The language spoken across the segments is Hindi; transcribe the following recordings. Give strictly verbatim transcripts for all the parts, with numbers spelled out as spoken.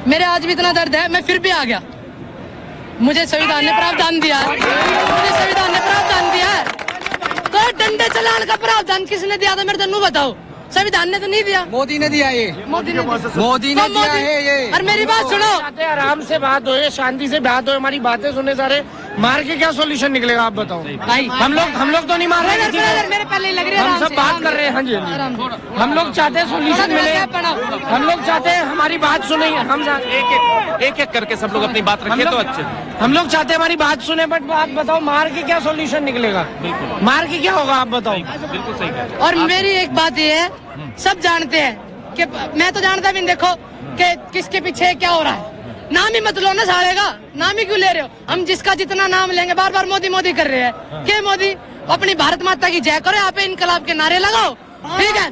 मेरे आज भी इतना दर्द है, मैं फिर भी आ गया। मुझे संविधान ने प्रावधान दिया है, मुझे संविधान ने प्रावधान दिया है। तो डंडे चलाने का प्रावधान किसने दिया था मेरे तन्नू बताओ? संविधान ने तो नहीं दिया, मोदी ने दिया। ये मोदी ने मोदी ने दिया है ये। और मेरी बात सुनो, आराम से बात हो, शांति से बात हो, हमारी बातें सुने सारे। मार के क्या सोल्यूशन निकलेगा आप बताओ? भाई हम लोग हम लोग तो नहीं मार रहे, मेरे पहले लग रहे हैं, हम सब बात कर रहे हैं। हाँ जी, हम लोग चाहते हैं सोल्यूशन मिले, हम लोग चाहते हैं हमारी बात सुने। हम एक एक एक करके सब लोग अपनी बात रखें तो अच्छे। हम लोग चाहते हैं हमारी बात सुने, बट बात बताओ मार के क्या सोल्यूशन निकलेगा? बिल्कुल मार के क्या होगा आप बताओ? बिल्कुल सही। और मेरी एक बात ये है, सब जानते हैं कि मैं तो जानता भी नहीं, देखो कि किसके पीछे क्या हो रहा है। नाम ही मत लो ना सारे का, नाम ही क्यों ले रहे हो? हम जिसका जितना नाम लेंगे, बार बार मोदी मोदी कर रहे हैं। क्या मोदी? अपनी भारत माता की जय करो, यहाँ पे इनकलाब के नारे लगाओ, ठीक है?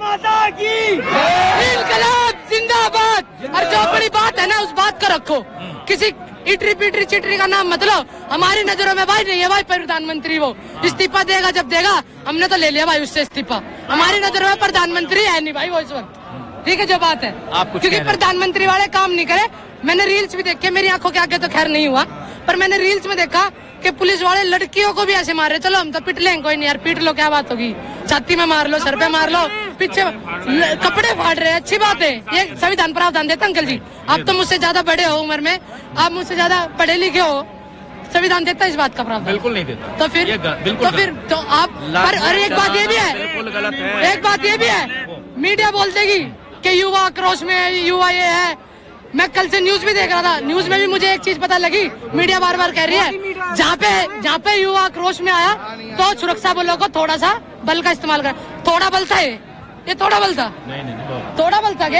इनकलाब जिंदाबाद। और जो बड़ी बात है ना, उस बात को रखो। किसी इटरी पिटरी चिटरी का नाम मत लो। हमारी नजरों में भाई नहीं है भाई प्रधानमंत्री, वो इस्तीफा देगा जब देगा, हमने तो ले लिया भाई उससे इस्तीफा। हमारी नजरों में प्रधानमंत्री है नहीं भाई वो इस वक्त, ठीक है? जो बात है, क्योंकि प्रधानमंत्री वाले काम नहीं करे। मैंने रील्स भी देखे, मेरी आंखों के आगे तो खैर नहीं हुआ, पर मैंने रील्स में देखा कि पुलिस वाले लड़कियों को भी ऐसे मार रहे। चलो हम तो पिट लेंगे, कोई नहीं यार, पीट लो, क्या बात होगी? छाती में मार लो, सर पे मार लो, पीछे कपड़े फाड़ रहे हैं, अच्छी बात है। ये संविधान प्रावधान देता अंकल जी। आप तो मुझसे ज्यादा बड़े हो उम्र में, आप मुझसे ज्यादा पढ़े लिखे हो, संविधान देता इस बात का प्रावधान? बिल्कुल नहीं देता। तो फिर तो फिर तो आप, और एक बात ये भी है, एक बात ये भी है, मीडिया बोल देगी कि युवा आक्रोश में, युवा ये है। मैं कल से न्यूज भी देख रहा था, न्यूज में भी मुझे एक चीज पता लगी, मीडिया बार बार कह रही है जहाँ पे जहाँ पे युवा आक्रोश में आया तो सुरक्षा बलों को थोड़ा सा बल का इस्तेमाल कर। थोड़ा बल था ये, ये थोड़ा बल था? नहीं नहीं, थोड़ा बल था क्या?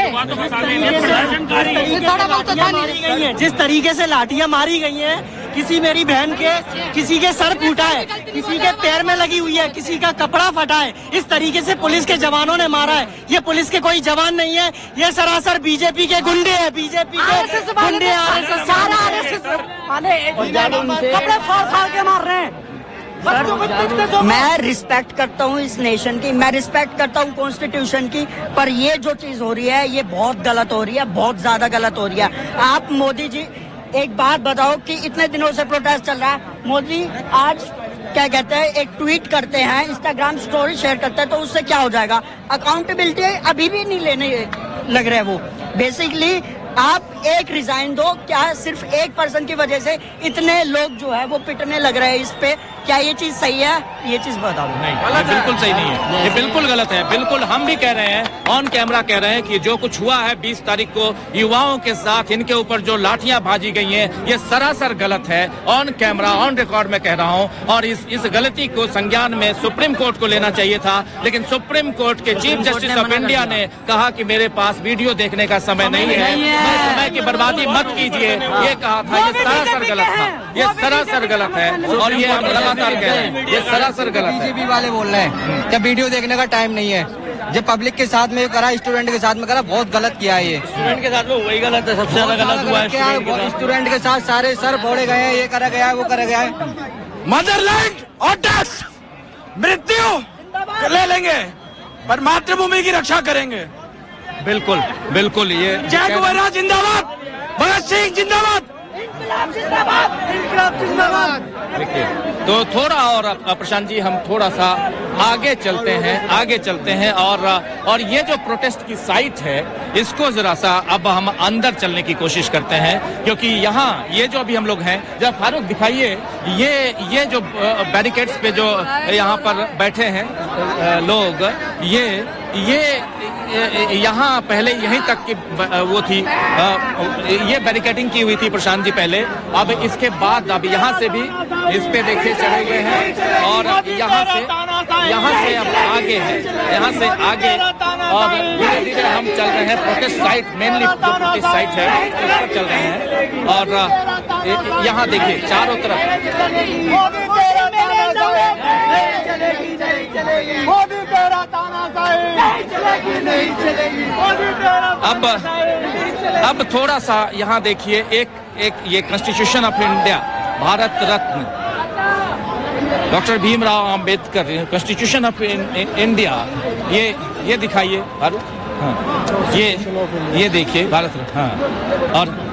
थोड़ा बल तो था नहीं। जिस तरीके से लाठियां मारी गई हैं, किसी मेरी बहन के किसी के सर फूटा है, किसी के पैर में लगी हुई है, किसी का कपड़ा फटा है, इस तरीके से पुलिस के जवानों ने मारा है। ये पुलिस के कोई जवान नहीं है, ये सरासर बीजेपी के गुंडे हैं, बीजेपी के गुंडे आरएसएस वाले कपड़े फाड़ फाड़ के मार रहे हैं। मैं रिस्पेक्ट करता हूँ इस नेशन की, मैं रिस्पेक्ट करता हूँ कॉन्स्टिट्यूशन की, पर ये जो चीज हो रही है ये बहुत गलत हो रही है, बहुत ज्यादा गलत हो रही है। आप मोदी जी एक बात बताओ कि इतने दिनों से प्रोटेस्ट चल रहा है, मोदी आज क्या कहते हैं, एक ट्वीट करते हैं, इंस्टाग्राम स्टोरी शेयर करते हैं, तो उससे क्या हो जाएगा? अकाउंटेबिलिटी अभी भी नहीं लेने लग रहे वो। बेसिकली आप एक रिजाइन दो, क्या सिर्फ एक पर्सन की वजह से इतने लोग जो है वो पिटने लग रहे हैं इस पे? क्या ये चीज सही है? ये चीज बताओ। नहीं, ये बिल्कुल सही नहीं है, ये बिल्कुल गलत है। बिल्कुल हम भी कह रहे हैं, ऑन कैमरा कह रहे हैं कि जो कुछ हुआ है बीस तारीख को युवाओं के साथ, इनके ऊपर जो लाठियां भाजी गई हैं, ये सरासर गलत है। ऑन कैमरा, ऑन रिकॉर्ड में कह रहा हूं, और इस इस गलती को संज्ञान में सुप्रीम कोर्ट को लेना चाहिए था, लेकिन सुप्रीम कोर्ट के चीफ जस्टिस ऑफ इंडिया ने कहा कि मेरे पास वीडियो देखने का समय नहीं है, समय की बर्बादी मत कीजिए, ये कहा था। ये सरासर गलत था, ये सरासर गलत है, और ये हम लगातार कह रहे हैं, ये सरासर गलत है। बीजेपी वाले बोल रहे हैं कि वीडियो देखने का टाइम नहीं है। जब पब्लिक के साथ में करा, स्टूडेंट के साथ में करा, बहुत गलत किया है ये। स्टूडेंट के साथ में वही गलत है, सबसे ज्यादा गलत हुआ है। स्टूडेंट के साथ सारे सर फोड़े गए हैं, ये करा गया है, वो करा गया है। मदरलैंड और डेथ, मृत्यु ले लेंगे पर मातृभूमि की रक्षा करेंगे। बिल्कुल बिल्कुल, ये जय गुरुराज जिंदाबाद, भगत सिंह जिंदाबाद, देखिए। तो थोड़ा और प्रशांत जी, हम थोड़ा सा आगे चलते हैं, आगे चलते हैं और और ये जो प्रोटेस्ट की साइट है, इसको जरा सा अब हम अंदर चलने की कोशिश करते हैं, क्योंकि यहाँ ये जो अभी हम लोग हैं, जब फारूक दिखाइए, ये ये जो बैरिकेड्स पे जो यहाँ पर बैठे हैं लोग, ये ये यहाँ पहले यहीं तक की वो थी, ये बैरिकेडिंग की हुई थी प्रशांत जी पहले। अब इसके बाद अब यहाँ से भी इस पे देखिए चढ़े गए हैं, और यहाँ से यहाँ से अब आगे है, यहाँ से आगे और धीरे धीरे हम चल रहे हैं protest site, mainly protest site है, उस पर चल रहे हैं। और यहाँ देखिए चारों तरफ अब अब थोड़ा सा यहाँ देखिए, एक एक ये constitution of India, Bharat Ratna doctor Bhimrao Ambedkar, constitution of India, ये ये दिखाइए, हाँ, ये ये देखिए भारत रत्न, हाँ, और